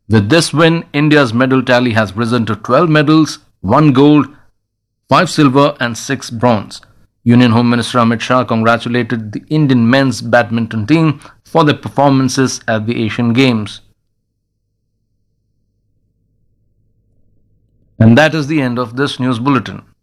With this win, India's medal tally has risen to 12 medals, 1 gold, 5 silver, and 6 bronze. Union Home Minister Amit Shah congratulated the Indian men's badminton team for their performances at the Asian Games. And that is the end of this news bulletin.